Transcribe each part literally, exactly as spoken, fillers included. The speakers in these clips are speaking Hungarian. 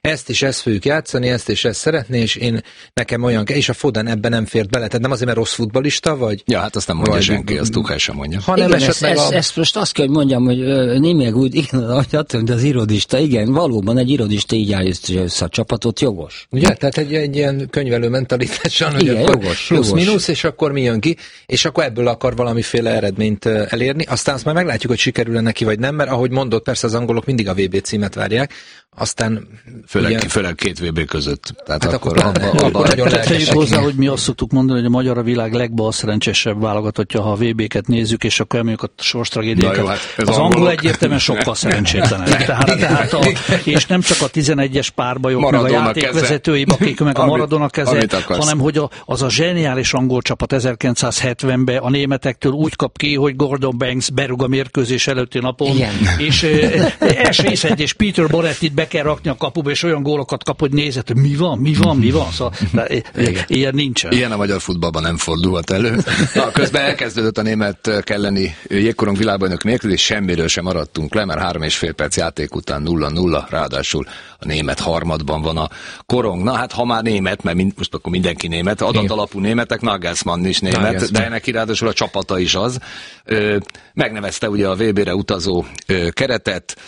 ezt is ezt fogjuk játszani, ezt és ezt szeretné, és én nekem olyan, és a Foden ebben nem fért bele, tehát nem azért, mert rossz futballista, vagy? Ja, hát azt nem mondja vagy, senki, azt Tuchel sem mondja. Hanem igen, ezt, ezt, a... ezt most azt kell, hogy mondjam, hogy némileg úgy, igen, ahogy az irodista, igen, valóban egy irodista így állítja össze a csapatot, jogos. Ugye, tehát egy, egy ilyen könyvelő mentalitással, hogy igen, akkor jogos, plusz-minusz, és akkor mi jön ki, és akkor ebből akar valamiféle eredményt elérni, aztán azt már meglátjuk, hogy sikerül neki, vagy nem, mert ahogy mondott, persze az angolok mindig a vé bé címet várják, aztán... Főleg, ugye, főleg két vé bé között. Tehát hát akkor, akkor, abba, abba, abba nagyon lelkesek. Hozzá, hogy mi azt szoktuk mondani, hogy a magyar a világ legbalszerencsésebb válogatottja, ha a vé béket nézzük, és akkor emeljük a sorstragédiákat. Hát az angol angolok. Egyértelműen sokkal szerencsétlenek. Tehát, tehát a, és nem csak a tizenegyes párbajok, Maradona meg a játékvezetői bakik, meg a Maradona keze, hanem hogy a, az a zseniális angol csapat ezerkilencszázhetvenben a németektől úgy kap ki, hogy Gordon Banks berúg a mérkőzés előtti napon, igen. és Ashley Sadd és Peter Borettit be kell rakni a kapuba, és olyan gólokat kap, hogy nézett, hogy mi van, mi van, mi van. Szóval, ilyen nincsen. Ilyen a magyar futballban nem fordulhat elő. Na, közben elkezdődött a német kelleni jégkorong világbajnok mérkőzés, semmiről sem maradtunk le, mert három és fél perc játék után nulla nulla, ráadásul a német harmadban van a korong. Na hát, ha már német, mert mind, most akkor mindenki német, adatalapú németek, Nagelsmann is német, Nagelsmann. De neki ráadásul a csapata is az. Ö, megnevezte ugye a vé bére utazó ö, keretet.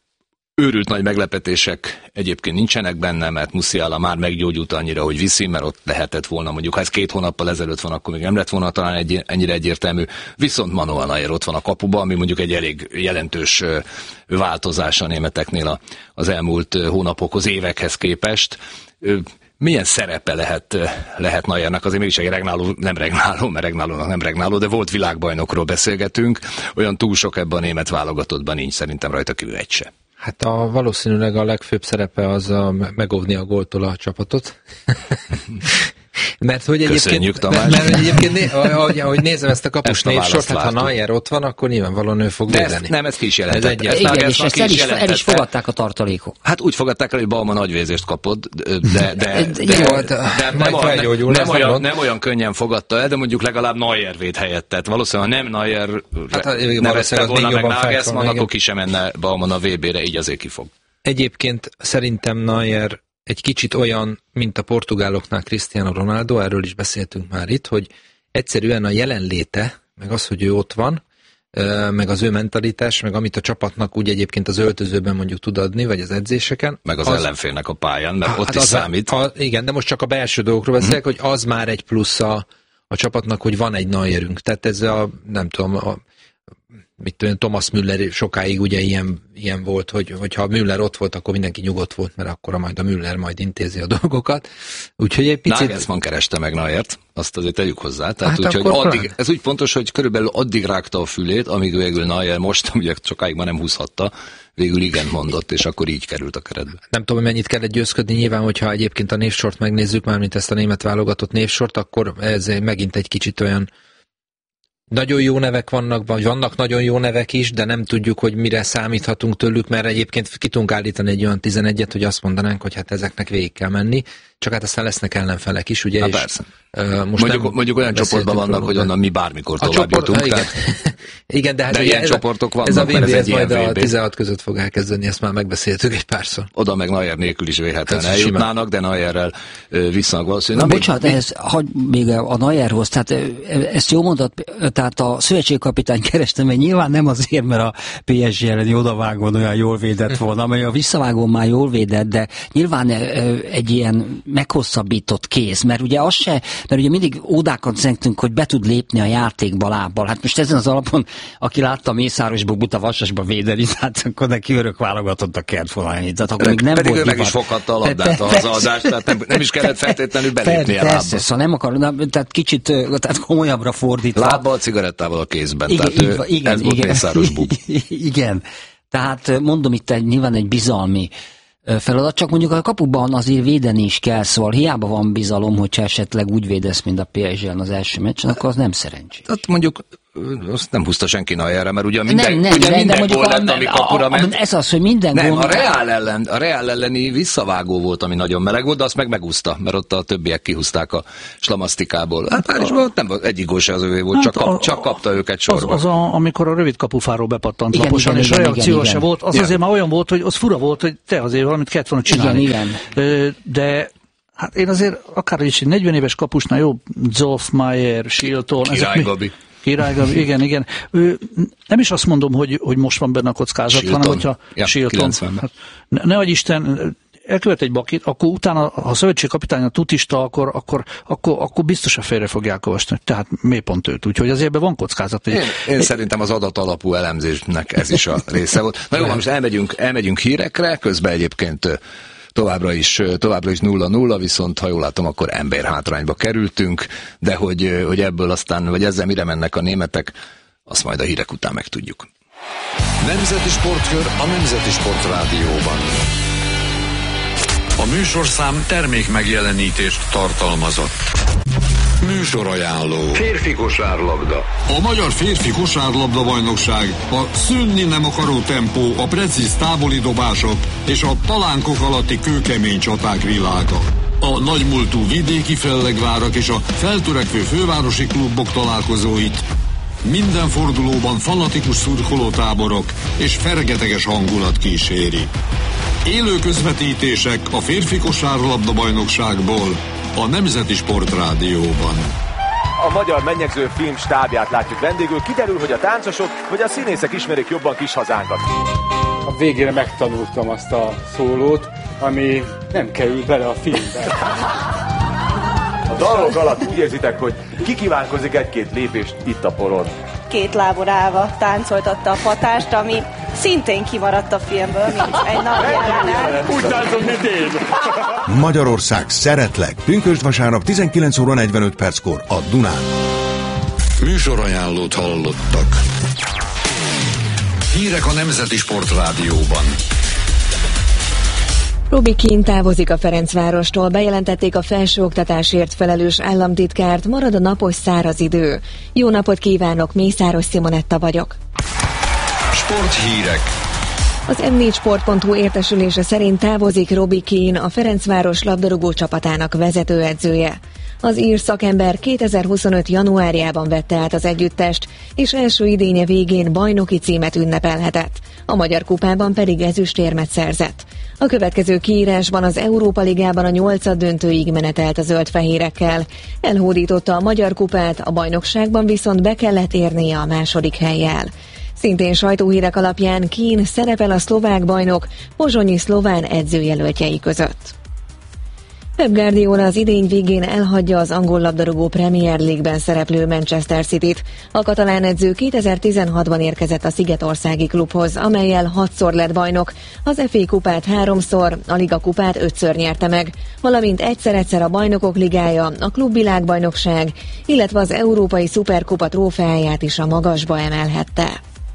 Őrült nagy meglepetések egyébként nincsenek benne, mert Musiala már meggyógyult annyira, hogy viszi, mert ott lehetett volna, mondjuk ha ez két hónappal ezelőtt van, akkor még nem lett volna talán egy, ennyire egyértelmű. Viszont Manuel Neuer ott van a kapuban, ami mondjuk egy elég jelentős változás a németeknél az elmúlt hónapokhoz, évekhez képest. Milyen szerepe lehet, lehet Neuernek? Azért mégis egy regnáló, nem regnáló, mert regnálónak nem regnáló, de volt világbajnokról beszélgetünk. Olyan túl sok ebben a német válogatottban nincs, szerintem rajta kívül egy se. Hát a, valószínűleg a legfőbb szerepe az a megóvni a góltól a csapatot. Mert hogy Köszönjük, egyébként, Tamás. mert, mert egyébként ahogy, ahogy nézem ezt a kapus névsort, hát ha Neuer ott van, akkor nyilvánvalóan ő fog védeni. Nem, ezt ki is jelentett. Ez igen, és ezt el is, el is fogadták a tartalékok. Hát úgy fogadták el, hogy Baumann agyvérzést kapott, de, de, de, de, de, de nem, olyan, nem, olyan, nem olyan könnyen fogadta el, de mondjuk legalább Neuer véd helyett. Valószínűleg nem Neuer hát, nevezte volna meg Nagelsmann, akkor ki sem menne Baumann a vé bére, így azért kifog. Egyébként szerintem Neuer egy kicsit olyan, mint a portugáloknál Cristiano Ronaldo, erről is beszéltünk már itt, hogy egyszerűen a jelenléte, meg az, hogy ő ott van, meg az ő mentalitás, meg amit a csapatnak úgy egyébként az öltözőben mondjuk tud adni, vagy az edzéseken. Meg az, az ellenfélnek a pályán, mert hát ott is az számít. A, igen, de most csak a belső dolgokról beszélek, hmm. hogy az már egy plusz a, a csapatnak, hogy van egy Neuerünk. Tehát ez a, nem tudom, a mit tudom, Thomas Müller sokáig ugye ilyen, ilyen volt, hogy, hogyha Müller ott volt, akkor mindenki nyugodt volt, mert akkor majd a Müller majd intézi a dolgokat. Úgyhogy egy picit... Nagelsmann kereste meg Neuert, azt azért tegyük hozzá. Tehát hát úgy, hogy addig, ez úgy pontos, hogy körülbelül addig rágta a fülét, amíg végül Neuer most, ugye sokáig már nem húzhatta, végül igen mondott, és akkor így került a keretbe. Nem tudom, hogy mennyit kellett győzködni, nyilván, hogyha egyébként a névsort megnézzük, már mint ezt a német válogatott névsort, akkor ez megint egy kicsit olyan nagyon jó nevek vannak, vagy vannak nagyon jó nevek is, de nem tudjuk, hogy mire számíthatunk tőlük, mert egyébként ki tudunk állítani egy olyan tizenegyet, hogy azt mondanánk, hogy hát ezeknek végig kell menni, csak hát aztán lesznek ellenfelek is, ugye? Na és, persze. Uh, most mondjuk, mondjuk olyan csoportban vannak, róla, hogy onnan mi bármikor tovább csoport, jutunk. Igen, tehát, igen, de hát de ugye ilyen ez, csoportok vannak, ez a vé bé, ez majd a tizenhat között fog elkezdeni, ezt már megbeszéltük egy párszor. Oda meg Neuer nélkül is vélhetően eljutnának, de Neuerrel viszonylag valószínűleg. Na, bocsánat, ez, hagy még a Neuerhoz, tehát ezt jó mondat, tehát a szövetségkapitány kerestem, mert nyilván nem azért, mert a pé es gé elleni odavágón olyan jól védett volna, mert a visszavágón már jól védett, de nyilván egy ilyen meghosszabbított kéz, mert ugye az se, mert ugye mindig ódákat szentünk, hogy be tud lépni a játékba lábbal. Hát most ezen az alapon, aki látta Mészárosba, Buta Vasasba védeni, tehát akkor neki örök válogatott a kertfonalni. Tehát akkor még nem pedig volt ő meg is foghatta a labdát a hazaadást, tehát nem, nem is kellett feltétlenül belépni a lábba. Persze, szóval nem akar, tehát kicsit tehát komolyabbra fordítva. Lábbal, cigarettával a kézben. Igen, tehát igen, ez volt Mészáros bub. Igen. Tehát mondom, itt egy, nyilván egy bizalmi feladat, csak mondjuk a kapuban azért védeni is kell, szóval hiába van bizalom, hogyha esetleg úgy védesz, mint a pé es gé-en az első meccsen, akkor az nem szerencsés. Tehát mondjuk azt nem húzta senki Neuerre, mert ugye minden, nem, nem, ugye nem, minden de gól lett, ami kapura ment. Ez az, hogy minden nem, gól... a Real, ellen, a Real elleni visszavágó volt, ami nagyon meleg volt, de azt meg megúszta, mert ott a többiek kihúzták a slamasztikából. Hát Párizsban nem volt, egyik gól se az övé volt, hát csak, kap, a, csak kapta őket sorba. Az, az a, amikor a rövid kapufáról bepattant igen, laposan, igen, és igen, a reakció igen, se igen. volt, az igen. azért már olyan volt, hogy az fura volt, hogy te azért valamit kellett volna csinálni. Igen, igen. De hát én azért akár is negyven éves kapusnál jó, Zoff, Mayer, Shilton. Király Gabi. Király Gabi, igen, igen. Ő, nem is azt mondom, hogy, hogy most van benne a kockázat, Shilton. hanem hogyha ja, Shilton. Hát, ne, ne adj Isten, elkövet egy bakit, akkor utána, ha a szövetségkapitány a tutista, akkor, akkor, akkor, akkor biztosan félre fogják olvasni. Tehát mély pont őt. Úgyhogy azért ebben van kockázat. Én, én szerintem az adat alapú elemzésnek ez is a része volt. Na jó, most elmegyünk, elmegyünk hírekre, közben egyébként továbbra is, továbbra is nulla nulla, viszont ha jól látom, akkor emberhátrányba kerültünk, de hogy, hogy ebből aztán, vagy ezzel mire mennek a németek, azt majd a hírek után megtudjuk. Nemzeti Sportkör a Nemzeti Sport Rádióban. A műsorszám termék megjelenítést tartalmazott. Műsorajánló. Férfi kosárlabda. A Magyar Férfi Kosárlabda Bajnokság a szűnni nem akaró tempó, a precíz távoli dobások és a palánkok alatti kőkemény csaták világa. A nagymúltú vidéki fellegvárak és a feltörekvő fővárosi klubok találkozóit minden fordulóban fanatikus szurkolótáborok és fergeteges hangulat kíséri. Élő közvetítések a férfi kosárlabda bajnokságból a Nemzeti Sport Rádióban. A magyar mennyegző film stábját látjuk vendégül, kiderül, hogy a táncosok vagy a színészek ismerik jobban kis hazánkat. A végére megtanultam azt a szólót, ami nem kerül bele a filmbe. A dalok alatt úgy érzitek, hogy kikívánkozik egy-két lépést itt a poron. Két lábon állva táncoltatta a patást, ami szintén kimaradt a filmből, mint egy nagy jelenet. Úgy táncol, mint én. Magyarország, szeretlek. Pünkösd vasárnap tizenkilenc óra negyvenöt perckor a Dunán. Műsorajánlót hallottak. Hírek a Nemzeti Sport Rádióban. Robbie Keane távozik a Ferencvárostól, bejelentették a felsőoktatásért felelős államtitkárt, marad a napos száraz idő. Jó napot kívánok, Mészáros Simonetta vagyok. Sporthírek. Az em négy sport pont hu értesülése szerint távozik Robbie Keane, a Ferencváros labdarúgó csapatának vezetőedzője. Az ír szakember kétezer-huszonöt januárjában vette át az együttest, és első idénye végén bajnoki címet ünnepelhetett. A Magyar Kupában pedig ezüstérmet szerzett. A következő kiírásban az Európa Ligában a nyolcad döntőig menetelt a zöldfehérekkel. Elhódította a Magyar Kupát, a bajnokságban viszont be kellett érnie a második hellyel. Szintén sajtóhírek alapján Keane szerepel a szlovák bajnok pozsonyi szlován edzőjelöltjei között. Pep Guardiola az idény végén elhagyja az angol labdarúgó Premier League-ben szereplő Manchester Cityt. A katalán edző kétezer-tizenhatban érkezett a szigetországi klubhoz, amellyel hatszor lett bajnok, az ef á kupát háromszor, a Liga kupát ötször nyerte meg, valamint egyszer-egyszer a Bajnokok Ligája, a klubvilágbajnokság, illetve az Európai Szuperkupa trófeáját is a magasba emelhette.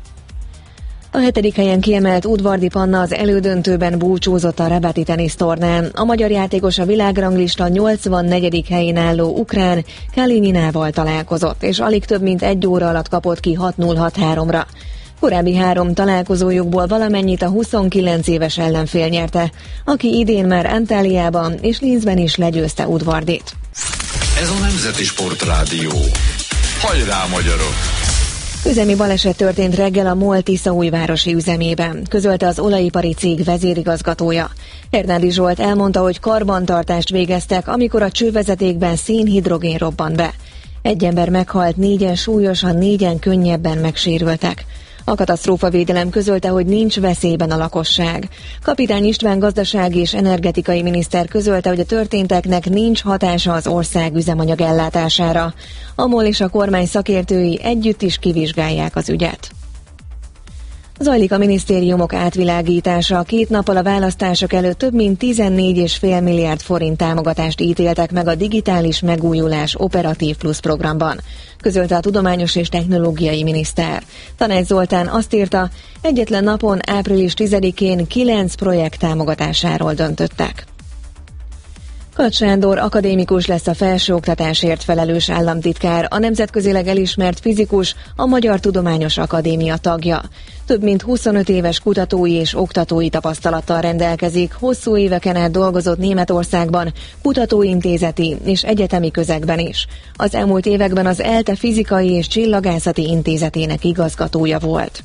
A hetedik helyen kiemelt Udvardi Panna az elődöntőben búcsúzott a Rabati tenisztornán. A magyar játékos a világranglista nyolcvannegyedik helyén álló ukrán Kalininával találkozott, és alig több mint egy óra alatt kapott ki hat null hat háromra. Korábbi három találkozójukból valamennyit a huszonkilenc éves ellenfél nyerte, aki idén már Antáliában és Linzben is legyőzte Udvardit. Ez a Nemzeti Sport Rádió. Hajrá, magyarok! Üzemi baleset történt reggel a MOL Tiszaújvárosi üzemében, közölte az olajipari cég vezérigazgatója. Hernádi Zsolt elmondta, hogy karbantartást végeztek, amikor a csővezetékben szénhidrogén robbant be. Egy ember meghalt, négyen súlyosan, négyen könnyebben megsérültek. A katasztrófavédelem közölte, hogy nincs veszélyben a lakosság. Kapitány István gazdasági és energetikai miniszter közölte, hogy a történteknek nincs hatása az ország üzemanyag ellátására. A MOL és a kormány szakértői együtt is kivizsgálják az ügyet. Zajlik a minisztériumok átvilágítása. Két nappal a választások előtt több mint tizennégy egész öt milliárd forint támogatást ítéltek meg a Digitális Megújulás Operatív Plusz programban, közölte a Tudományos és Technológiai Miniszter. Tanács Zoltán azt írta, egyetlen napon április tizedikén kilenc projekt támogatásáról döntöttek. Kacs Sándor akadémikus lesz a felsőoktatásért felelős államtitkár, a nemzetközileg elismert fizikus, a Magyar Tudományos Akadémia tagja. Több mint huszonöt éves kutatói és oktatói tapasztalattal rendelkezik, hosszú éveken át dolgozott Németországban, kutatóintézeti és egyetemi közegben is. Az elmúlt években az ELTE Fizikai és Csillagászati Intézetének igazgatója volt.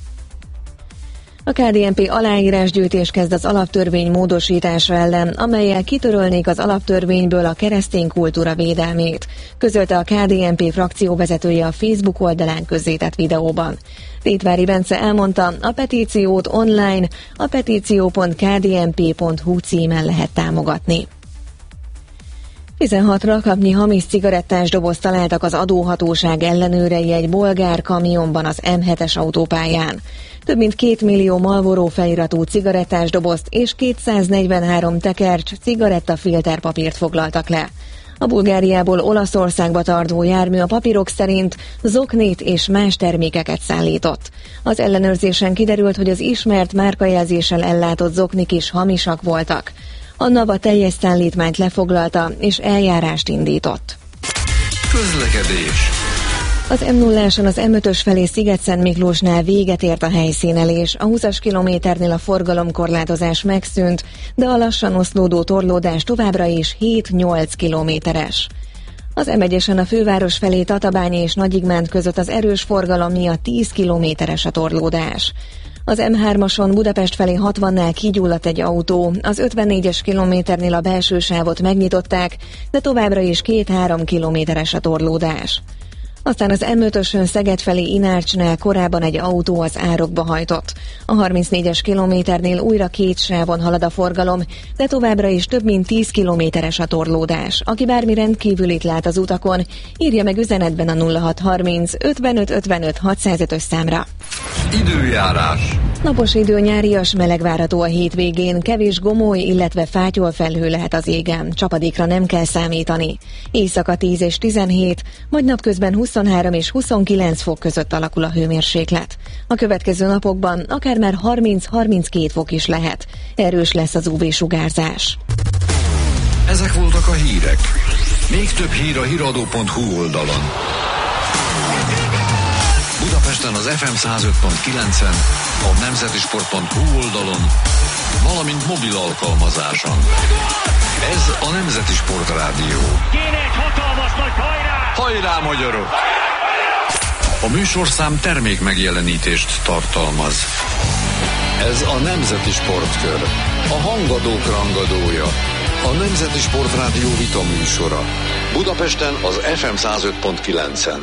A ká dé en pé aláírásgyűjtés kezd az alaptörvény módosítása ellen, amellyel kitörölnék az alaptörvényből a keresztény kultúra védelmét, közölte a ká dé en pé frakcióvezetője a Facebook oldalán közzétett videóban. Tétvári Bence elmondta, a petíciót online a petíció pont k d n p pont h u címen lehet támogatni. tizenhat rakapnyi hamis cigarettás dobozt találtak az adóhatóság ellenőrei egy bolgár kamionban az M hetes autópályán. Több mint két millió Marlboro feliratú cigarettás dobozt és kétszáznegyvenhárom tekercs cigarettafilterpapírt foglaltak le. A Bulgáriából Olaszországba tartó jármű a papírok szerint zoknit és más termékeket szállított. Az ellenőrzésen kiderült, hogy az ismert márkajelzéssel ellátott zoknik is hamisak voltak. A NAV a teljes szállítmányt lefoglalta és eljárást indított. Közlekedés. Az M nulláson az M ötös felé Sziget-Szentmiklósnál véget ért a helyszínelés, a húszas kilométernél a forgalomkorlátozás megszűnt, de a lassan oszlódó torlódás továbbra is hét-nyolc kilométeres. Az M egyesen a főváros felé Tatabánya és Nagyigmánt között az erős forgalom miatt tíz kilométeres a torlódás. Az M hármason Budapest felé hatvannál kigyulladt egy autó, az ötvennégyes kilométernél a belső sávot megnyitották, de továbbra is két-három kilométeres a torlódás. Aztán az M ötösön Szeged felé Inárcsnál korábban egy autó az árokba hajtott. A harmincnégyes kilométernél újra két sávon halad a forgalom, de továbbra is több mint tíz kilométeres a torlódás. Aki bármi rendkívülit lát az utakon, írja meg üzenetben a nulla hat harminc ötvenöt ötvenöt hatszázötös számra. Időjárás. Napos idő, nyárias, meleg várható a hétvégén, kevés gomoly, illetve fátyol felhő lehet az égen, csapadékra nem kell számítani. Éjszaka tíz és tizenhét, majd napközben huszonhárom és huszonkilenc fok között alakul a hőmérséklet. A következő napokban akár már harminc-harminckét fok is lehet. Erős lesz az ú vé-sugárzás. Ezek voltak a hírek. Még több hír a híradó pont hu oldalon. Budapesten az ef em száz öt pont kilencen, a nemzetisport pont hu oldalon, valamint mobil alkalmazáson. Ez a Nemzeti Sport Rádió. Kéne egy hatalmas nagy hajrá! Hajrá, magyarok! A műsorszám termék megjelenítést tartalmaz. Ez a Nemzeti Sportkör. A hangadók rangadója. A Nemzeti Sport Rádió vita műsora. Budapesten az ef em száz öt pont kilencen.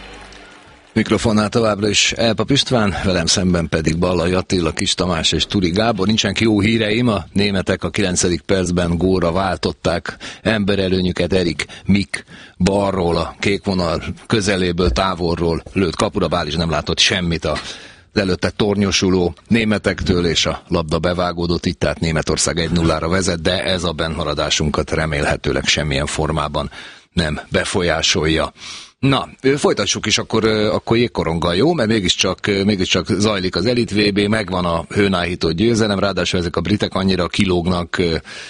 Mikrofonnál továbbra is Elpap István, velem szemben pedig Ballai Attila, Kis Tamás és Turi Gábor. Nincsenek jó híreim, a németek a kilencedik percben gólra váltották emberelőnyüket. Erik Mik balról, a kék vonal közeléből, távolról lőtt kapura, Bál is nem látott semmit a az előtte tornyosuló németektől, és a labda bevágódott itt, tehát Németország egy nullára vezet, de ez a bennmaradásunkat remélhetőleg semmilyen formában nem befolyásolja. Na, folytassuk is akkor, akkor jégkoronggal, jó? Mert mégiscsak, mégiscsak zajlik az Elit vé bé, megvan a hőnállított győzelem, ráadásul ezek a britek annyira kilógnak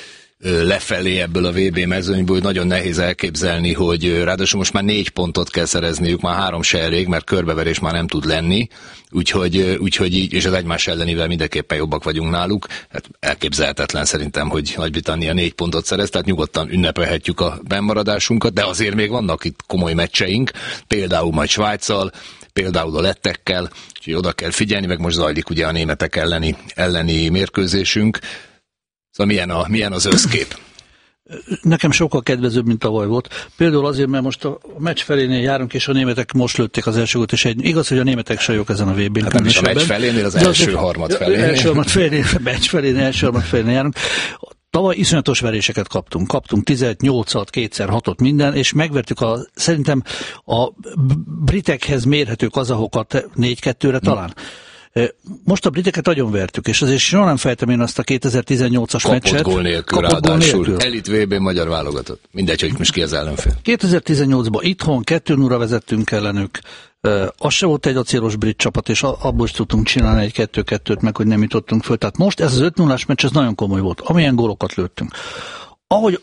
lefelé ebből a vé bé mezőnyből, hogy nagyon nehéz elképzelni, hogy ráadásul most már négy pontot kell szerezniük, már három se elég, mert körbeverés már nem tud lenni, úgyhogy, úgyhogy így, és az egymás ellenivel mindenképpen jobbak vagyunk náluk. Hát elképzelhetetlen szerintem, hogy Nagy-Britannia négy pontot szerez, tehát nyugodtan ünnepelhetjük a bennmaradásunkat, de azért még vannak itt komoly meccseink, például majd Svájccal, például a lettekkel, úgyhogy oda kell figyelni, meg most zajlik ugye a németek elleni, elleni mérkőzésünk. Szóval milyen, a, milyen az összkép? Nekem sokkal kedvezőbb, mint tavaly volt. Például azért, mert most a meccs felénél járunk, és a németek most lőtték az első gólt, és egy, igaz, hogy a németek se jók ezen a vé bén. Hát nem is a meccs felénél, az első harmad felénél. Első harmad felénél, meccs felénél, első harmad felénél járunk. Tavaly iszonyatos veréseket kaptunk. Kaptunk tizennyolcat, kétszer hatot minden, és megvertük a, szerintem a britekhez mérhető kazahokat négy kettőre talán. Most a briteket nagyon vertük, és azért soha nem fejtem én azt a kétezer-tizennyolcas kapott meccset. Gól nélkül, kapott gól nélkül. Elit vé bé magyar válogatott. Mindegy, hogy most ki az ellenfél. kétezer-tizennyolcban itthon kettő nullra vezettünk ellenük. Uh, az se volt egy acélos brit csapat, és abból is tudtunk csinálni egy kettő kettőt, meg hogy nem jutottunk föl. Tehát most ez az öt nullás meccs, ez nagyon komoly volt. Amilyen gólokat lőttünk. Ahogy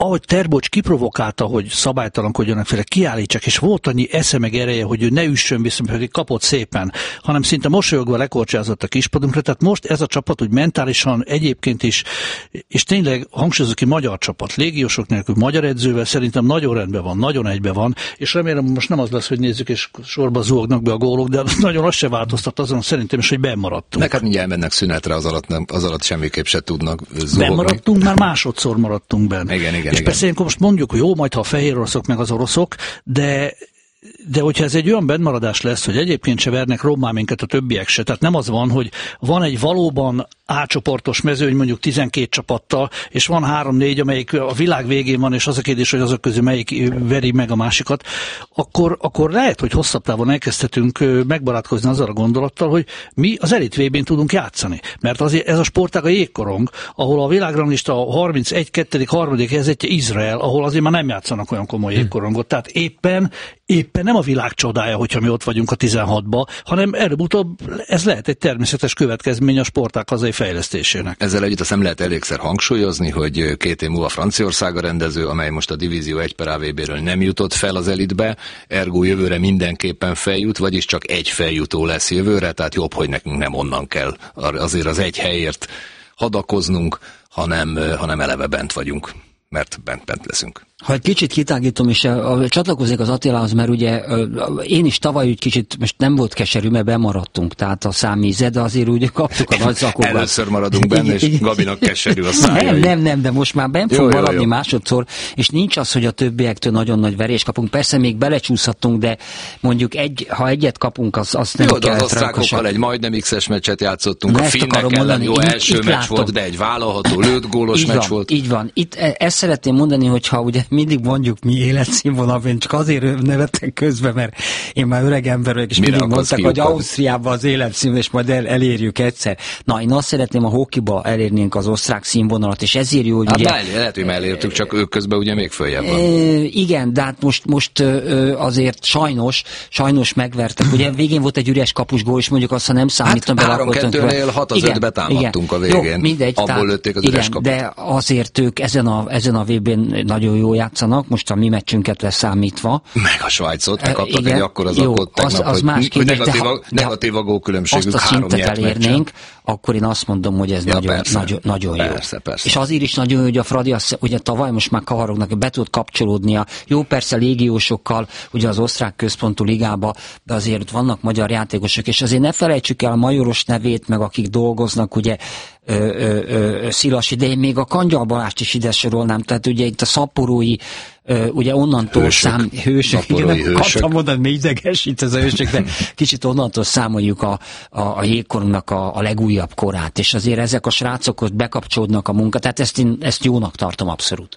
ahogy Terbocs kiprovokálta, hogy szabálytalankodjanak fel, kiállítsák, és volt annyi esze meg ereje, hogy ő ne üssön vissza, pedig kapott szépen, hanem szinte mosolyogva lekorcsázott a kispadunkra, tehát most ez a csapat úgy mentálisan egyébként is, és tényleg hangsúlyozok ki, magyar csapat, légiósok nélkül, magyar edzővel szerintem nagyon rendben van, nagyon egyben van, és remélem most nem az lesz, hogy nézzük, és sorba zúgnak be a gólok, de nagyon az se változtat azon szerintem is, hogy bemaradtunk. Neked mindjárt mennek szünetre, az alatt, nem, az alatt semmiképp se tudnak zúgni. Bemaradtunk, már másodszor maradtunk benne. Igen, igen, és igen. persze ilyenkor most mondjuk, hogy jó, majd ha a fehér oroszok meg az oroszok, de De hogyha ez egy olyan bennmaradás lesz, hogy egyébként se vernek rommá minket a többiek se, tehát nem az van, hogy van egy valóban A-csoportos mezőny mondjuk tizenkét csapattal, és van három-négy, amelyik a világ végén van, és az a kérdés, hogy azok közül melyik veri meg a másikat, akkor, akkor lehet, hogy hosszabb távon elkezdhetünk megbarátkozni azzal a gondolattal, hogy mi az elit vé bén tudunk játszani. Mert azért ez a sportág a jégkorong, ahol a világranglista a harmincegy kettő harmadik helyzetje Izrael, ahol azért már nem játszanak olyan komoly jégkorongot. Tehát éppen, éppen nem a világ csodája, hogyha mi ott vagyunk a tizenhatba, hanem előbb-utóbb ez lehet egy természetes következmény a sportág hazai fejlesztésének. Ezzel együtt azt nem lehet elégszer hangsúlyozni, hogy két év múlva Franciaország a rendező, amely most a Divízió egy per á vé béről nem jutott fel az elitbe, ergo jövőre mindenképpen feljut, vagyis csak egy feljutó lesz jövőre, tehát jobb, hogy nekünk nem onnan kell azért az egy helyért hadakoznunk, hanem, hanem eleve bent vagyunk, mert bent, bent leszünk. Ha egy kicsit kitágítom, és a, a, csatlakozik az Attilához, mert ugye a, a, én is tavaly úgy kicsit, most nem volt keserű, mert bemaradtunk, tehát a számíze, de azért ugye kaptuk a nagy zakóban. Először maradunk benne, és Gabinak keserű a szája. Nem, nem, nem, de most már bent fog maradni másodszor, és nincs az, hogy a többiektől nagyon nagy verés kapunk. Persze még belecsúszhatunk, de mondjuk egy, ha egyet kapunk, az, azt nem jó, kell. Jó, az osztrákokkal egy majdnem X-es meccset játszottunk, na, a finnek ellen jó első itt, meccs itt volt, de egy vállalható, lőtt gólos meccs volt. Így van, itt ezt szeretném mondani, hogyha ugye mindig mondjuk mi életszínvonal, én csak azért nevettek közben, mert én már öreg ember vagyok, és mire mindig mondták, kiukad? hogy Ausztriában az életszínvonal, és majd el, elérjük egyszer. Na, én azt szeretném, a hokiba elérnénk az osztrák színvonalat, és ezért jó, hogy hát ugye... Hát lehet, hogy már elértük, csak ők közben ugye még följebb van. E, igen, de hát most, most azért sajnos, sajnos megvertek. Ugye végén volt egy üres kapusgól, és mondjuk azt, ha nem számítom hát be, három kettőnél hat az ötbe támadtunk a végén. Jó, mindegy, abból tehát, lőtték az igen, üres kapust. De azért ők ezen a, ezen a vé bén nagyon jó játszanak, most a mi meccsünket leszámítva. Meg a Svájcot, te kaptak igen, egy akkora zakot tegnap, az, az hogy, más hogy negatív, a, negatív a gólkülönbségük, három nyert meccsen. Elérnénk, akkor én azt mondom, hogy ez ja, nagyon, persze, nagyon, nagyon jó. Persze, persze. És azért is nagyon jó, hogy a Fradi az, ugye tavaly most már kavarognak, be tud kapcsolódnia. Jó, persze légiósokkal, ugye az osztrák központú ligába, de azért vannak magyar játékosok, és azért ne felejtsük el a Majoros nevét, meg akik dolgoznak, ugye Ö, ö, ö, Szilasi, de én még a Kangyal Balást is ide sorolnám, tehát ugye itt a szaporói, ö, ugye onnantól hősök, szám, hősök, igen, akartam mondani, még idegesít ez a hősök, de kicsit onnantól számoljuk a, a, a jégkorunknak a, a legújabb korát, és azért ezek a srácok ott bekapcsolódnak a munka, tehát ezt, én, ezt jónak tartom abszolút.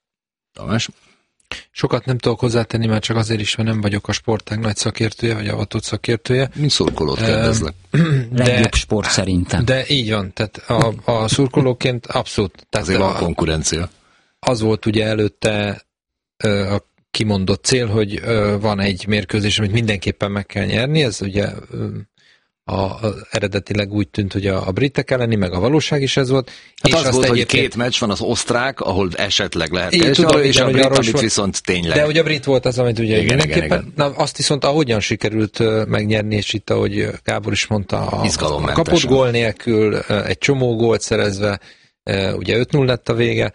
Tamás? Sokat nem tudok hozzátenni, mert csak azért is, mert nem vagyok a sportág nagy szakértője, vagy avatott szakértője. Mint szurkolót kérdezlek. Legjobb sport szerintem. De így van, tehát a, a szurkolóként abszolút. Tehát azért van a konkurencia. Az volt ugye előtte a kimondott cél, hogy van egy mérkőzés, amit mindenképpen meg kell nyerni, ez ugye A, a, eredetileg úgy tűnt, hogy a, a britek elleni, meg a valóság is ez volt. Hát és az azt volt, hogy két meccs van, az osztrák, ahol esetleg lehet keresni, és a brit, amit viszont tényleg. De ugye a brit volt az, amit ugye igen, igen, igen. Na, azt viszont ahogyan sikerült megnyerni, és itt, ahogy Gábor is mondta, a, a kapott gól nélkül, egy csomó gólt szerezve, ugye öt null lett a vége.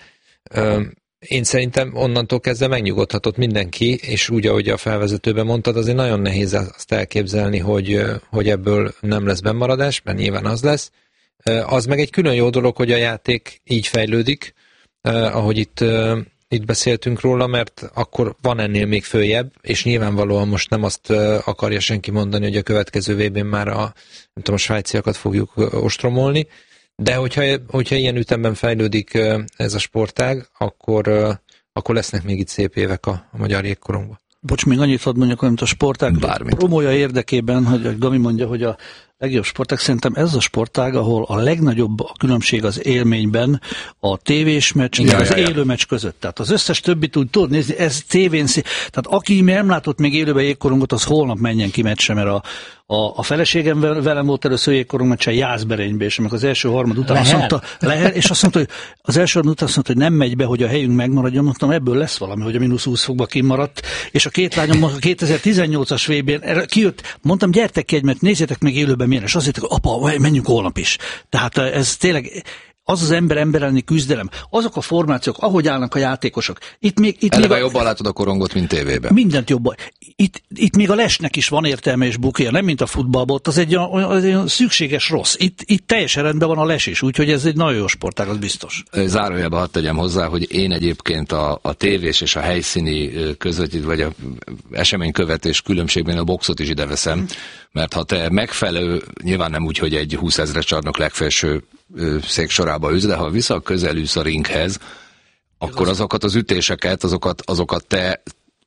Én szerintem onnantól kezdve megnyugodhatott mindenki, és úgy, ahogy a felvezetőben mondtad, azért nagyon nehéz azt elképzelni, hogy, hogy ebből nem lesz bennmaradás, mert nyilván az lesz. Az meg egy külön jó dolog, hogy a játék így fejlődik, ahogy itt, itt beszéltünk róla, mert akkor van ennél még följebb, és nyilvánvalóan most nem azt akarja senki mondani, hogy a következő vé bén már a, nem tudom, a svájciakat fogjuk ostromolni, de hogyha, hogyha ilyen ütemben fejlődik ez a sportág, akkor, akkor lesznek még itt szép évek a, a magyar jégkorongban. Bocs, még annyit hadd mondjak, amit a sportág promója érdekében, hogy Gami mondja, hogy a Legjobb sportág, szerintem ez a sportág, ahol a legnagyobb a különbség az élményben a tévés meccs, igen, az élő meccs között. Tehát az összes többit úgy tudod nézni, ez tévén szí... Tehát aki nem látott még élőben jégkorongot, az holnap menjen ki meccse, mert a, a, a feleségem velem volt először jégkorong meccsen Jászberénybe, és amikor az első harmad után azt mondta, lehet, és azt mondta, hogy az első harmad után azt mondta, hogy nem megy be, hogy a helyünk megmaradjon, mondtam, ebből lesz valami, hogy a mínusz húsz fokba kimaradt, és a két lányom a kétezer-tizennyolcas vé bén kijött, mondtam, gyertek ki egy, mert nézzétek meg élőben milyen, és azt mondták, apa, menjünk holnap is. Tehát ez tényleg az az ember ember elleni küzdelem, azok a formációk, ahogy állnak a játékosok. Itt még, itt Eleve még a... jobban látod a korongot, mint tévében. Mindent jobban. Itt, itt még a lesnek is van értelme és bukéja, nem mint a futballban, az egy olyan szükséges rossz. Itt, itt teljesen rendben van a les is, úgyhogy ez egy nagyon jó sportág, az biztos. Zárójelben hadd tegyem hozzá, hogy én egyébként a, a tévés és a helyszíni közvetít, vagy a eseménykövetés különbségben a boxot is ide veszem, mert ha te megfelelő, nyilván nem úgy, hogy egy húszezres csarnok legfelső széksorába ülsz, de ha vissza közelülsz a ringhez, akkor azokat az ütéseket, azokat, azokat te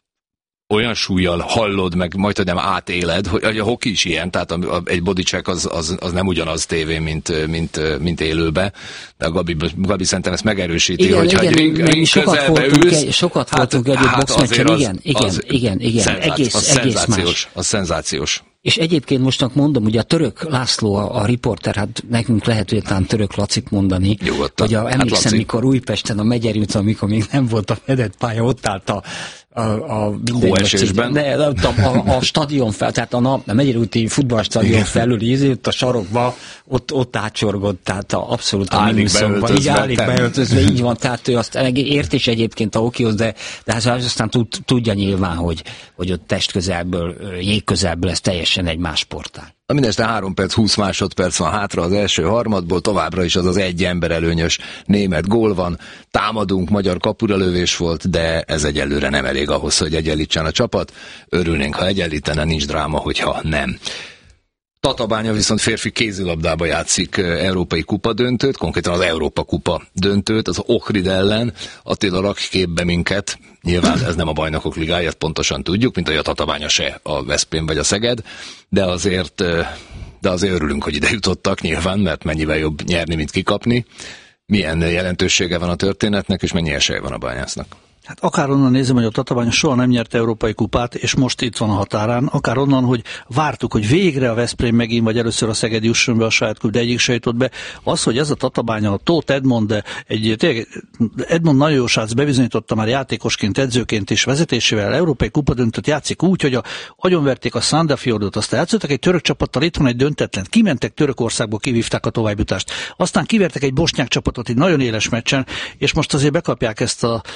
olyan súlyjal hallod, meg majd hogy nem átéled, hogy a hoki is ilyen, tehát a, a, egy bodycheck az, az, az nem ugyanaz tévén, mint, mint, mint élőbe, de a Gabi, Gabi szerintem ezt megerősíti, igen, hogyha igen, egy ring, ring közelbe ülsz. Egy, sokat hát, voltunk egy hát boxmeccsen, igen, igen, az, igen, igen, szenzáci, egész, az egész szenzációs, más. Az szenzációs. És egyébként mostnak mondom, ugye a Török László, a, a riporter, hát nekünk lehet, hogy talán Török Lacit mondani, Nyugodtan. hogy a, emlékszem, hát mikor Újpesten a Megyeri utca, amikor még nem volt a fedett pálya, ott állt a a, a hóesésben. Ne, a, a, a stadion fel, tehát a, a Megyeri úti futballstadion felül ízült a sarokba, ott, ott átsorgott, tehát a, abszolút a minuszokban. Így állik beöltözve, így van, tehát ő azt ért is egyébként a hokihoz, de, de hát aztán tud, tudja nyilván, hogy, hogy ott testközelből, jégközelből ez teljesen egy más sportág. A mindeste három perc, húsz másodperc van hátra az első harmadból, továbbra is az az egy ember előnyös német gól van, támadunk, magyar kapuralövés volt, de ez egyelőre nem elég ahhoz, hogy egyenlítsen a csapat. Örülnénk, ha egyenlítene, nincs dráma, hogyha nem. Tatabánya viszont férfi kézilabdába játszik európai kupa döntőt, konkrétan az Európa kupa döntőt, az Ohrid ellen. Attila, rakj képbe minket, nyilván ez nem a bajnokok ligája, pontosan tudjuk, mint hogy a Tatabánya se a Veszprém vagy a Szeged, de azért, de azért örülünk, hogy ide jutottak nyilván, mert mennyivel jobb nyerni, mint kikapni. Milyen jelentősége van a történetnek, és mennyi esélye van a Bányásznak? Hát akár onnan nézem, hogy a Tatabánya soha nem nyerte európai kupát, és most itt van a határán, akár onnan, hogy vártuk, hogy végre a Veszprém megint, vagy először a Szeged jusson be a saját klub, de egyik se jutott be. Az, hogy ez a Tatabánya, a Tóth Edmond, de egy, tényleg, Edmond nagyon jó srác, bebizonyította már játékosként, edzőként és vezetésével európai kupadöntőt játszik úgy, hogy a, agyonverték a Sandefjordot, aztán játszottak egy török csapattal, itt van egy döntetlen, kimentek Törökországból, kivívták a továbbjutást, aztán kivertek egy bosnyák csapatot egy nagyon éles meccsen, és most azért bekapják ezt a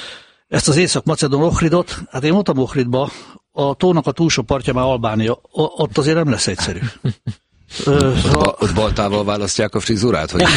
Ezt az észak-macedón Ohridot, hát én voltam Ohridba, a tónak a túlsó partja már Albánia, ott azért nem lesz egyszerű. Ö, ha... Ott baltával választják a frizurát? Hogy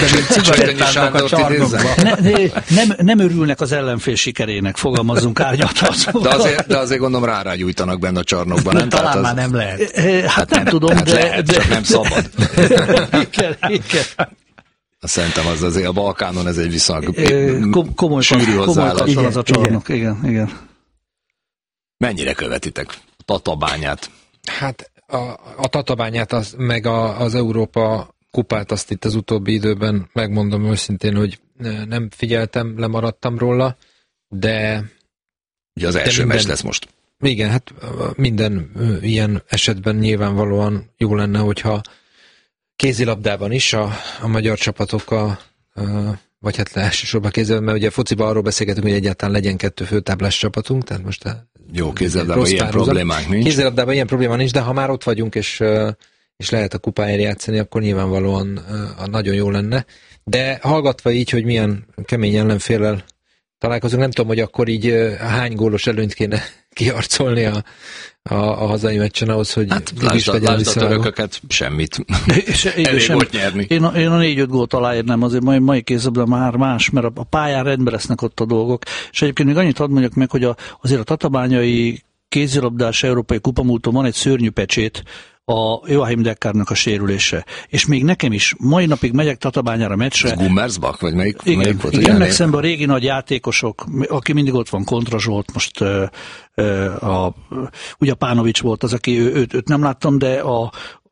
ne, ne, nem, nem örülnek az ellenfél sikerének, fogalmazzunk árnyaltan. De azért, de azért gondolom rá gyújtanak benne a csarnokban, nem? Talán az... már nem lehet. Hát, hát nem, nem tudom, de... Lehet, de... csak nem szabad. igen, igen. Szerintem az azért a Balkánon ez egy viszonylag Kom- komoly sűrű hozzáállás. Az a csarnok, igen, igen. Mennyire követitek Tatabányát? Hát a, a Tatabányát, az, meg a, az Európa kupát azt itt az utóbbi időben megmondom őszintén, hogy nem figyeltem, lemaradtam róla, de... Ugye az első minden, meccs lesz most. Igen, hát minden ilyen esetben nyilvánvalóan jó lenne, hogyha kézilabdában is a, a magyar csapatok, a, a, vagy hát elsősorban kézilabdában, mert ugye a fociban arról beszélgetünk, hogy egyáltalán legyen kettő főtáblás csapatunk, tehát most a, jó, kézilabdában ilyen problémánk nincs. Kézilabdában ilyen probléma nincs, de ha már ott vagyunk, és, és lehet a kupáért játszani, akkor nyilvánvalóan nagyon jó lenne. De hallgatva így, hogy milyen kemény ellenféllel találkozunk, nem tudom, hogy akkor így hány gólos előnyt kéne kiarcolni a, a, a hazai meccsen ahhoz, hogy hát, lásd, a, lásd a törököket, semmit. Elég volt nyerni. Én a, én a négy-öt gólt aláírnám, azért mai, mai kézilabda már más, mert a, a pályán rendben lesznek ott a dolgok. És egyébként még annyit hadd mondjak meg, hogy a, azért a tatabányai kézilabdás európai kupamúton van egy szörnyű pecsét, a Joachim Deckárnak a sérülése. És még nekem is, mai napig megyek Tatabányára meccsre. Ez Gummersbach, vagy melyik? Igen, melyik volt, igen jönnek szembe a régi nagy játékosok, aki mindig ott van, Kontra Zsolt, most uh, uh, a, ugye a Pánovics volt az, aki ő, őt, őt nem láttam, de a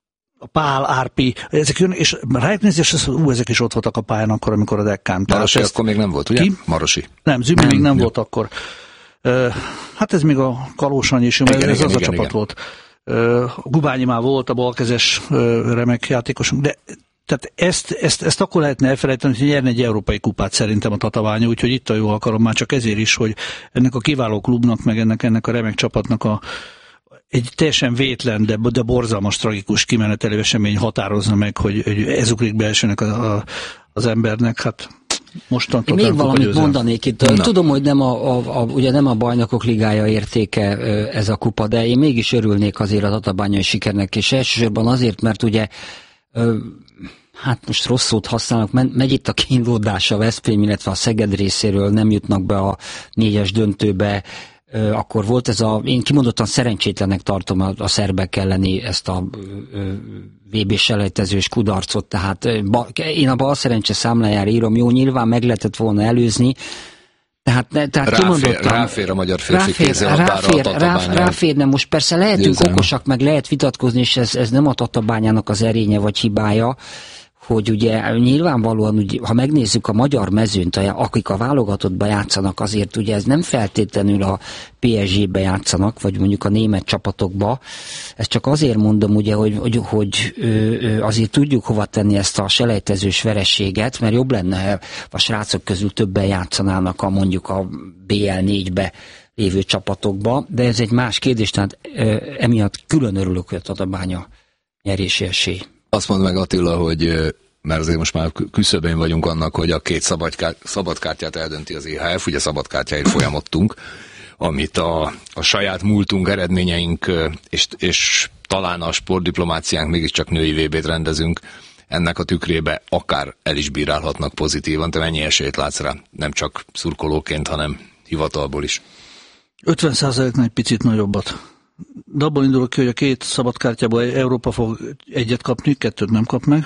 a Pál, Árpi, ezek jön, és rájuk nézni, és azt, ú, ezek is ott voltak a pályán akkor, amikor a Dekkán. Marosi ezt... akkor még nem volt, ugye? Ki? Marosi. Nem, Zümi még nem jó. volt akkor. Uh, hát ez még a Kalósanyi is, ez igen, az igen, a csapat igen. volt. Uh, Gubányi már volt, a balkezes uh, remek játékosunk, de tehát ezt, ezt, ezt akkor lehetne elfelejteni, hogy nyerne egy európai kupát szerintem a Tatabánya, úgyhogy itt a jó alkalom már csak ezért is, hogy ennek a kiváló klubnak, meg ennek, ennek a remek csapatnak a egy teljesen vétlen, de, de borzalmas, tragikus kimenetelő esemény határozza meg, hogy, hogy ez ugrik be elsőnek a, a, az embernek, hát mostantól még valamit mondanék itt. Na. Tudom, hogy nem a, a, a, ugye nem a Bajnokok Ligája értéke ez a kupa, de én mégis örülnék azért a tatabányai sikernek, és elsősorban azért, mert ugye hát most rossz szót használok, megy itt a kínlódás a Veszprém, illetve a Szeged részéről, nem jutnak be a négyes döntőbe, akkor volt ez a, én kimondottan szerencsétlenek tartom a, a szerbek elleni ezt a vé bé selejtezős kudarcot, tehát ba, én a bal szerencse számlájára írom, jó, nyilván meg lehetett volna előzni, tehát, tehát ráfér, kimondottan... Ráfér a magyar férfi kézilabdára a Tatabányán. Ráférne, most persze lehetünk Győzelme. okosak, meg lehet vitatkozni, és ez, ez nem a Tatabányának az erénye vagy hibája, hogy ugye nyilvánvalóan, ugye, ha megnézzük a magyar mezőnyt, akik a válogatottba játszanak, azért ugye ez nem feltétlenül a pé es gé-be játszanak, vagy mondjuk a német csapatokba. Ezt csak azért mondom, ugye, hogy, hogy, hogy azért tudjuk hova tenni ezt a selejtezős vereséget, mert jobb lenne, ha a srácok közül többen játszanának a mondjuk a bé el négybe lévő csapatokba, de ez egy más kérdés, tehát emiatt külön örülök, hogy a Tatabánya nyerési esély. Azt mondd meg, Attila, hogy mert azért most már küszöbén vagyunk annak, hogy a két szabadkártyát eldönti az é há ef, ugye szabadkártyáért folyamodtunk, amit a, a saját múltunk, eredményeink és, és talán a sportdiplomáciánk mégiscsak női vé bét rendezünk, ennek a tükrébe akár el is bírálhatnak pozitívan. Te mennyi esélyt látsz rá? Nem csak szurkolóként, hanem hivatalból is. ötven százaléknál egy picit nagyobbat. De abból indulok ki, hogy a két szabadkártyából Európa fog egyet kapni, kettőt nem kap meg.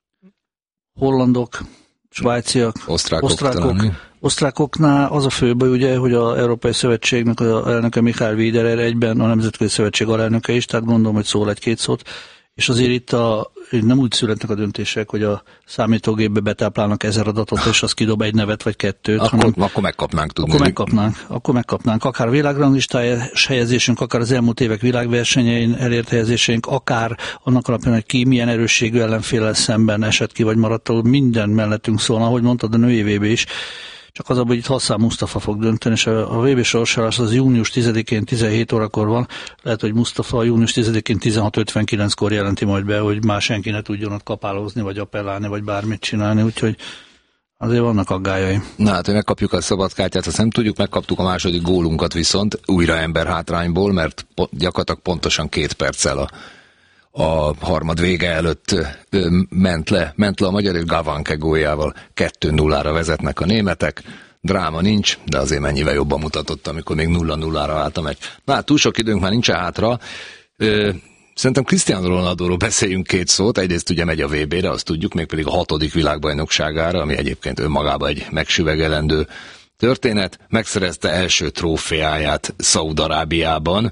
Hollandok, svájciak, osztrákok. osztrákok. Osztrákoknál az a fő baj, ugye, hogy az Európai Szövetségnek az elnöke Michael Wiederer egyben a Nemzetközi Szövetség alelnöke is, tehát gondolom, hogy szól egy-két szót. És azért itt a, nem úgy születnek a döntések, hogy a számítógépbe betáplálnak ezer adatot, és az kidob egy nevet vagy kettőt. Akkor, hanem, akkor megkapnánk tudni. Akkor megkapnánk, akkor megkapnánk. Akár a világranglistájás helyezésünk, akár az elmúlt évek világversenyein elért helyezéseink, akár annak alapján, hogy ki milyen erősségű ellenféllel szemben esett ki, vagy maradt, minden mellettünk szólna, ahogy mondtad, a női vé bé is. Csak az abban, hogy itt Hassan Mustafa fog dönteni, és a vé bé sorsolás az június tizedikén tizenhét órakor van. Lehet, hogy Mustafa június tizedikén tizenhat ötvenkilenckor jelenti majd be, hogy már senki ne tudjon ott kapálózni, vagy appellálni, vagy bármit csinálni, úgyhogy azért vannak aggályai. Na hát, hogy megkapjuk a szabadkártyát, azt nem tudjuk, megkaptuk a második gólunkat viszont újra ember hátrányból, mert gyakorlatilag pontosan két perccel a a harmad vége előtt ment le, ment le a magyar, és Gavanke góljával kettő nullára vezetnek a németek. Dráma nincs, de azért mennyivel jobban mutatott, amikor még nulla nullára állt a meccs. Na hát túl sok időnk már nincs hátra. Szerintem Cristiano Ronaldóról beszéljünk két szót. Egyrészt ugye megy a vé bére, azt tudjuk, mégpedig a hatodik világbajnokságára, ami egyébként önmagában egy megsüvegelendő történet. Megszerezte első trófeáját Szaúd-Arábiában.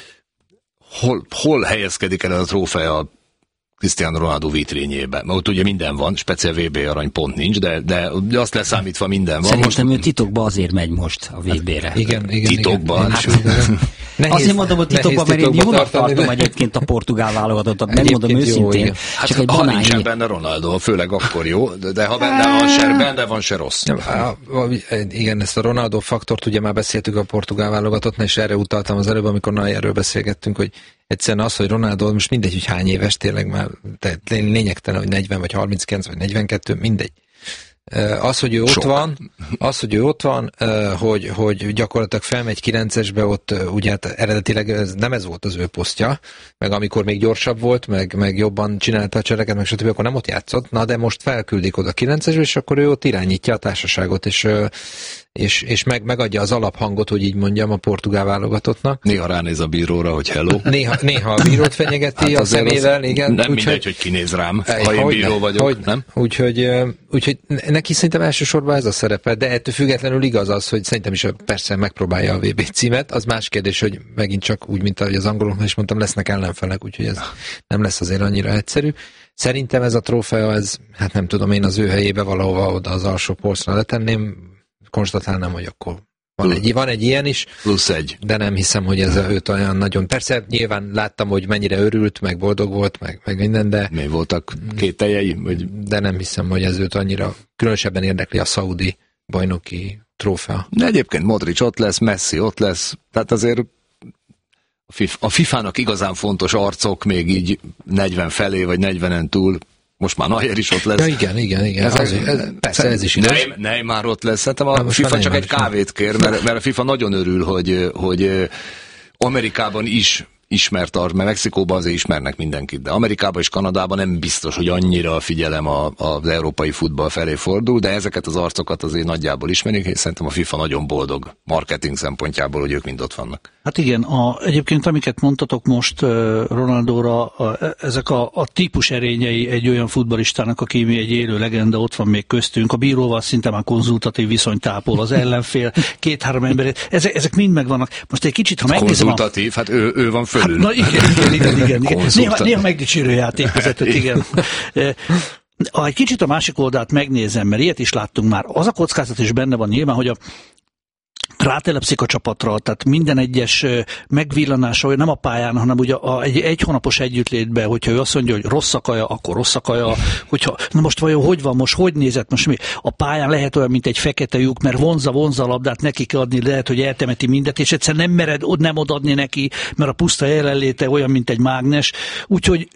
Hol, hol helyezkedik el a trófea Cristiano Ronaldo vitrínjébe? Mert ott ugye minden van, speciál vé bé arany pont nincs, de, de azt leszámítva minden van. Szerintem most... ő titokba azért megy most a vé bére. Hát, igen, igen. Titokban? Hát, nehéz, azért mondom, hogy titokban, mert én jónak tartom egyébként a portugál válogatottat. Megmondom őszintén. Hát, csak egy ha banányi... nincsen benne Ronaldo, főleg akkor jó, de, de ha benne van, se, benne van, se rossz. Igen, ezt a Ronaldo faktort ugye már beszéltük a portugál válogatottnál, és erre utaltam az előbb, amikor Neuerről beszélgettünk, hogy egyszerűen az, hogy Ronaldo most mindegy, hogy hány éves, tényleg már lényegtelen, hogy negyven vagy harminckilenc vagy negyvenkettő, mindegy. Az, hogy ő ott Sok. van, az, hogy ő ott van, hogy, hogy gyakorlatilag felmegy kilencesbe, ott ugye hát eredetileg ez, nem ez volt az ő posztja, meg amikor még gyorsabb volt, meg, meg jobban csinálta a cseleket, meg stb., akkor nem ott játszott, na de most felküldik oda kilencesbe, és akkor ő ott irányítja a társaságot, és és, és meg, megadja az alaphangot, hogy így mondjam, a portugál válogatottnak. Néha ránéz a bíróra, hogy hello. Néha, néha a bírót fenyegeti hát a szemével, igen. Nem úgy, mindegy, hogy kinéz rám, ha én bíró ne, vagyok, hogy, nem? Úgyhogy, úgyhogy neki szerintem elsősorban ez a szerepe, de ettől függetlenül igaz az, hogy szerintem is persze megpróbálja a vé bé címet. Az más kérdés, hogy megint csak úgy, mint ahogy az angoloknak is mondtam, lesznek ellenfelek, úgyhogy ez nem lesz azért annyira egyszerű. Szerintem ez a trófea, ez, hát nem tudom, én az ő helyébe valahova oda az alsó polcra letenném, konstatálnám, hogy akkor van egy, van egy ilyen is. Plusz egy. De nem hiszem, hogy ez őt olyan nagyon... Persze nyilván láttam, hogy mennyire örült, meg boldog volt, meg, meg minden, de... Mi voltak kételjei? Vagy... De nem hiszem, hogy ez őt annyira különösebben érdekli a szaudi bajnoki trófea. De egyébként Modric ott lesz, Messi ott lesz, tehát azért a fifának igazán fontos arcok még így negyven felé, vagy negyvenen túl, most már Neuer is ott lesz. Ja, igen, igen, igen. Ez, ez, ez, persze ez is igaz. Neymar ott lesz. Hát a FIFA csak egy kávét kér, mert, mert a FIFA nagyon örül, hogy, hogy Amerikában is ismert arc, mert Mexikóban azért ismernek mindenkit, de Amerikában és Kanadában nem biztos, hogy annyira a figyelem a, az európai futball felé fordul, de ezeket az arcokat azért nagyjából ismerik, és szerintem a FIFA nagyon boldog marketing szempontjából, hogy ők mind ott vannak. Hát igen, a, egyébként amiket mondtatok most uh, Ronaldóra, a, ezek a, a típus erényei egy olyan futballistának, aki mi egy élő legenda, ott van még köztünk, a bíróval szinte már konzultatív viszonyt tápol, az ellenfél, két-három ember, ezek, ezek mind megvannak. Most egy kicsit, ha megnézem... Konzultatív, a... hát ő, ő van fölül. Hát, na igen, igen, igen, igen. igen. Néha, néha megdicsérő játékvezetőt, igen. Ha egy kicsit a másik oldalt megnézem, mert ilyet is láttunk már, az a kockázat is benne van nyilván, hogy a rátelepszik a csapatra, tehát minden egyes megvillanása, nem a pályán, hanem ugye a, egy, egy hónapos együttlétbe, hogyha ő azt mondja, hogy rossz a kaja, akkor rossz a kaja, hogyha, na most vajon hogy van, most hogy nézett, most mi? A pályán lehet olyan, mint egy fekete lyuk, mert vonza, vonza a labdát, neki kell adni, lehet, hogy eltemeti mindet, és egyszer nem mered nem odadni neki, mert a puszta jelenléte olyan, mint egy mágnes, úgyhogy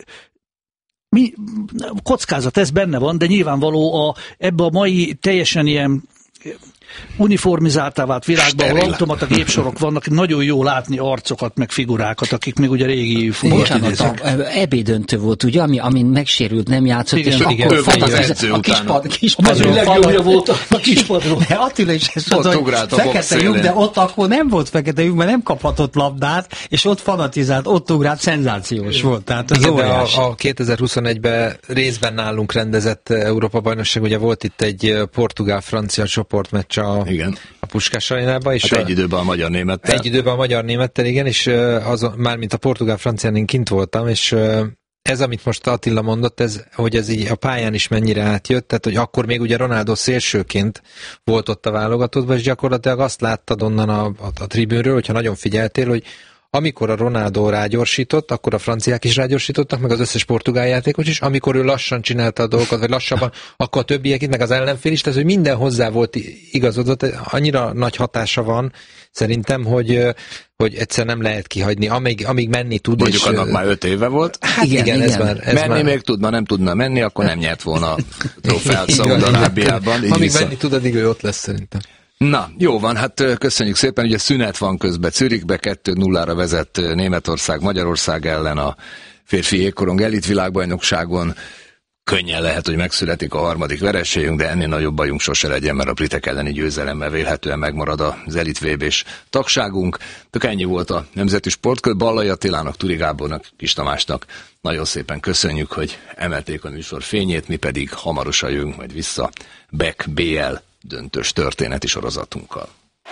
mi, kockázat, ez benne van, de nyilvánvaló a, ebbe a mai teljesen ilyen uniformizáltá vált világban, ahol automata gépsorok vannak, nagyon jó látni arcokat, meg figurákat, akik még ugye régi futballisták. Ebédöntő volt, ugye, ami, amin megsérült, nem játszott, igen, és igen, akkor igen, az edző a kispad, kispadról legjobbja volt a kispadról. Attila is ezt mondta, hogy fekete lyuk, de ott akkor nem volt fekete lyuk, mert nem kaphatott labdát, és ott fanatizált, ott ugrált, szenzációs igen. volt. Tehát igen, de a, a kétezer-huszonegyben részben nálunk rendezett Európa-bajnokság, ugye volt itt egy portugál-francia csoportmeccs a, igen. a Puskás arénában. Hát egy időben a magyar-némettel. Egy időben a magyar-némettel, igen, és az, mármint a portugál-francián én kint voltam, és ez, amit most Attila mondott, ez, hogy ez így a pályán is mennyire átjött, tehát hogy akkor még ugye Ronaldo szélsőként volt ott a válogatottban, és gyakorlatilag azt láttad onnan a, a, a tribűnről, hogyha nagyon figyeltél, hogy amikor a Ronaldo rágyorsított, akkor a franciák is rágyorsítottak, meg az összes portugál játékos is, amikor ő lassan csinálta a dolgokat, vagy lassabban, akkor a többiek itt, meg az ellenfél is, tehát hogy minden hozzá volt igazodott, annyira nagy hatása van, szerintem, hogy, hogy egyszer nem lehet kihagyni, amíg, amíg menni tud. Mondjuk és, annak már öt éve volt. Hát igen, igen, ez már... Ez menni már... még tudna, nem tudna menni, akkor nem nyert volna a trófeát Szaúd-Arábiában. Amíg vissza. Menni tud, addig ő ott lesz szerintem. Na, jó van, hát köszönjük szépen, ugye szünet van közben Zürichbe, kettő nullára vezet Németország Magyarország ellen a férfi jégkorong elitvilágbajnokságon. Könnyen lehet, hogy megszületik a harmadik vereségünk, de ennél nagyobb bajunk sose legyen, mert a britek elleni győzelemmel vélhetően megmarad az elit vé bés tagságunk. Tök ennyi volt a Nemzeti Sportkör. Ballai Attilának, Turi Gábornak, Kis Tamásnak nagyon szépen köszönjük, hogy emelték a műsor fényét, mi pedig hamarosan jövünk majd vissza Beck bé el döntős történeti sorozatunkkal.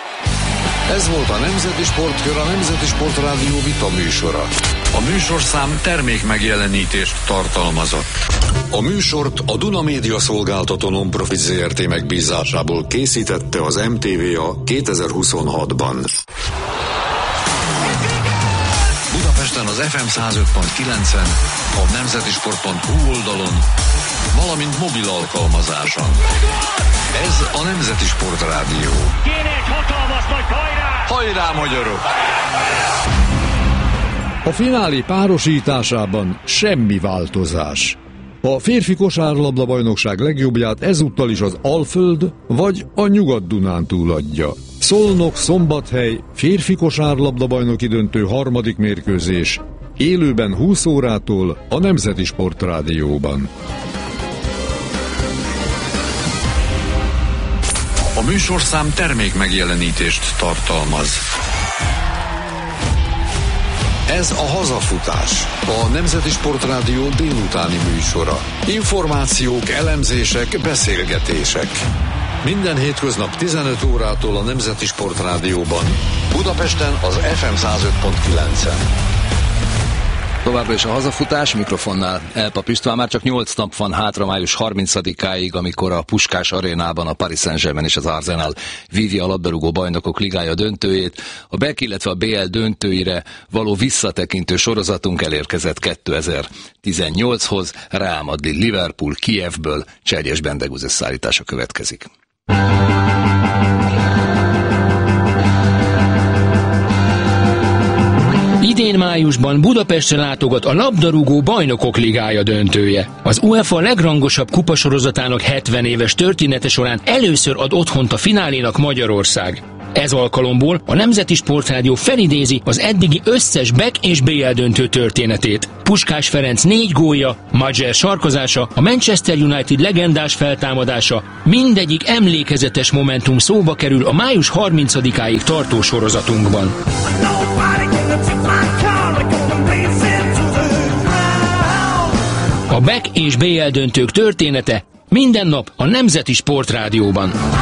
Ez volt a Nemzeti Sportkör, a Nemzeti Sportrádió vita műsora. A műsorszám termék megjelenítést tartalmazott. A műsort a Duna Média Szolgáltató Non-Profit zé er té megbízásából készítette az em té vé a kétezer-huszonhatban. Budapesten az ef em száz öt pont kilencen, a nemzetisport pont hu oldalon, valamint mobil alkalmazáson. Ez a Nemzeti Sportrádió. Kéne egy hatalmas nagy hajrá! Hajrá, magyarok! A finálé párosításában semmi változás. A férfi kosárlabda-bajnokság legjobbját ezúttal is az Alföld vagy a Nyugat-Dunántúl adja. Szolnok-Szombathely férfi kosárlabda-bajnoki döntő harmadik mérkőzés. Élőben húsz órától a Nemzeti Sportrádióban. A műsorszám termék megjelenítést tartalmaz. Ez a Hazafutás, a Nemzeti Sportrádió délutáni műsora. Információk, elemzések, beszélgetések. Minden hétköznap tizenöt órától a Nemzeti Sportrádióban. Budapesten az ef em száz öt pont kilencen. Továbbra is a Hazafutás, mikrofonnál Elpap István. Már csak nyolc nap van hátra május harmincadikáig, amikor a Puskás arénában a Paris Saint-Germain és az Arsenal vívja a labdarúgó bajnokok ligája döntőjét. A bé e ká, illetve a bé el döntőire való visszatekintő sorozatunk elérkezett kétezer-tizennyolchoz. Real Madrid, Liverpool, Kijevből Cserjes Bendegúz összeállítása következik. Idén májusban Budapestre látogat a labdarúgó bajnokok ligája döntője. Az UEFA legrangosabb kupasorozatának hetven éves története során először ad otthont a finálénak Magyarország. Ez alkalomból a Nemzeti Sportrádió felidézi az eddigi összes bé e ká és bé el döntő történetét. Puskás Ferenc négy gólja, Majer sarkozása, a Manchester United legendás feltámadása, mindegyik emlékezetes momentum szóba kerül a május harmincadikáig tartó sorozatunkban. A bé e ká és bé el döntők története minden nap a Nemzeti Sportrádióban.